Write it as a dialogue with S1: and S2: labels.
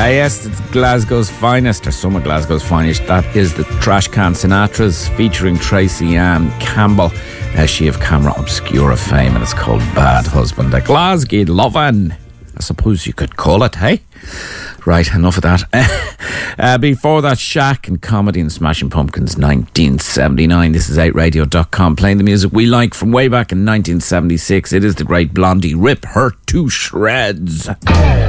S1: Yes, it's Glasgow's finest, or some of Glasgow's finest. That is the Trash Can Sinatras, featuring Tracy Ann Campbell. She of Camera Obscura fame, and it's called Bad Husband. A Glasgow lovin', I suppose you could call it, hey? Right, enough of that. Before that, Shaq and Comedy and Smashing Pumpkins, 1979. This is 8radio.com, playing the music we like from way back in 1976. It is the great Blondie. Rip her to shreds.